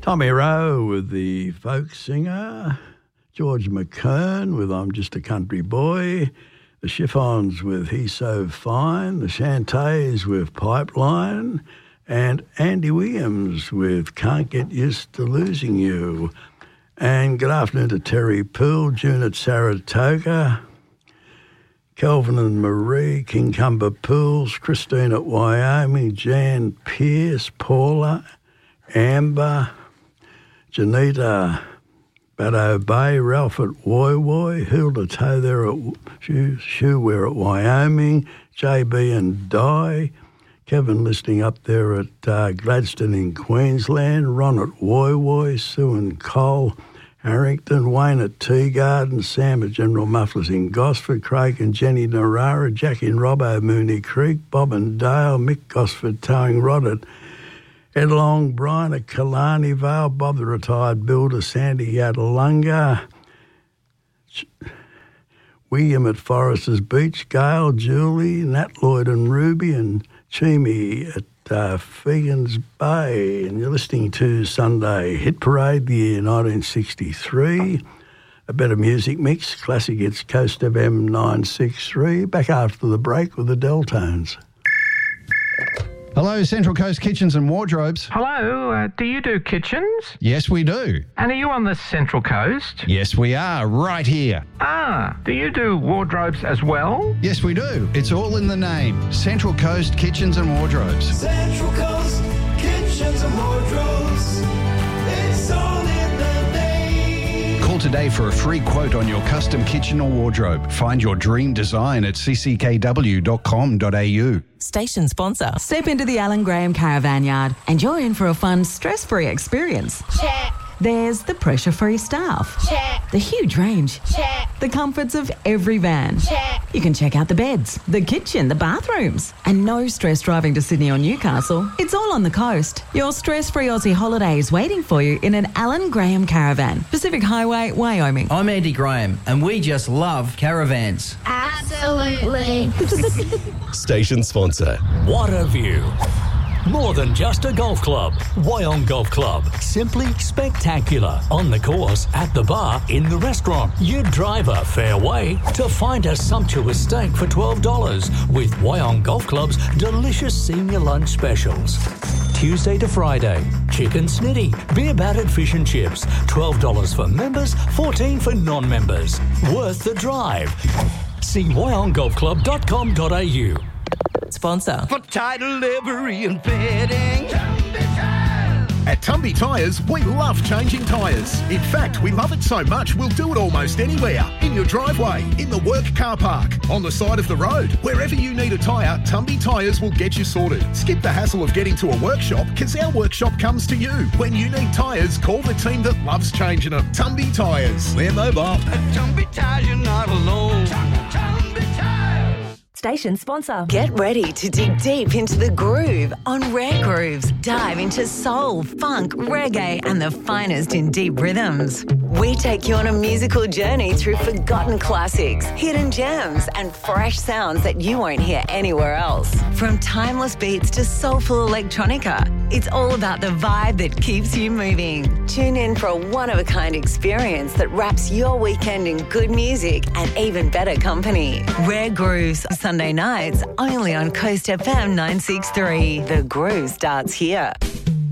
Tommy Rowe with the folk singer, George McKern with I'm Just a Country Boy, the Chiffons with He's So Fine, the Chantays with Pipeline, and Andy Williams with Can't Get Used to Losing You. And good afternoon to Terry Poole, June at Saratoga, Kelvin and Marie, Kincumber Pools, Christine at Wyoming, Jan Pierce, Paula, Amber, Janita, Baddo Bay, Ralph at Woy Woy, Hilda Toe there at Shoewear at Wyoming, JB and Di, Kevin listening up there at Gladstone in Queensland, Ron at Woy Woy, Sue and Cole, Harrington, Wayne at Tea Garden, Sam at General Mufflers in Gosford, Craig and Jenny Narara, Jackie and Robbo, Mooney Creek, Bob and Dale, Mick Gosford, Towing Rod at Ed Long, Brian at Killarney Vale, Bob the retired builder, Sandy Yatalunga, William at Foresters Beach, Gail, Julie, Nat Lloyd and Ruby, and Chimi at Fegans Bay. And you're listening to Sunday Hit Parade, the year 1963. A better music mix, classic hits, Coast FM 963. Back after the break with the Deltones. Hello, Central Coast Kitchens and Wardrobes. Hello, do you do kitchens? Yes, we do. And are you on the Central Coast? Yes, we are, right here. Do you do wardrobes as well? Yes, we do. It's all in the name. Central Coast Kitchens and Wardrobes. Central Coast Kitchens and Wardrobes. It's all in the name. Call today for a free quote on your custom kitchen or wardrobe. Find your dream design at cckw.com.au. Station sponsor. Step into the Alan Graham Caravan Yard and you're in for a fun, stress-free experience. Check. There's the pressure-free staff. Check. The huge range. Check. The comforts of every van. Check. You can check out the beds, the kitchen, the bathrooms. And no stress driving to Sydney or Newcastle. It's all on the coast. Your stress-free Aussie holiday is waiting for you in an Alan Graham Caravan. Pacific Highway, Wyoming. I'm Andy Graham and we just love caravans. Absolutely. Station sponsor. What a view. More than just a golf club. Wyong Golf Club. Simply spectacular. On the course, at the bar, in the restaurant. You drive a fair way to find a sumptuous steak for $12 with Wyong Golf Club's delicious senior lunch specials. Tuesday to Friday, chicken snitty, beer battered fish and chips, $12 for members, $14 for non-members. Worth the drive. See wyonggolfclub.com.au. Sponsor. For title, livery and fitting. At Tumby Tyres, we love changing tyres. In fact, we love it so much we'll do it almost anywhere. In your driveway, in the work car park, on the side of the road. Wherever you need a tyre, Tumby Tyres will get you sorted. Skip the hassle of getting to a workshop because our workshop comes to you. When you need tyres, call the team that loves changing them. Tumby Tyres. We're mobile. At Tumby Tyres, you're not alone. Tumby Tyres. Station sponsor. Get ready to dig deep into the groove on Rare Grooves. Dive into soul, funk, reggae, and the finest in deep rhythms. We take you on a musical journey through forgotten classics, hidden gems, and fresh sounds that you won't hear anywhere else. From timeless beats to soulful electronica, it's all about the vibe that keeps you moving. Tune in for a one-of-a-kind experience that wraps your weekend in good music and even better company. Rare Grooves, Sunday nights, only on Coast FM 963. The groove starts here.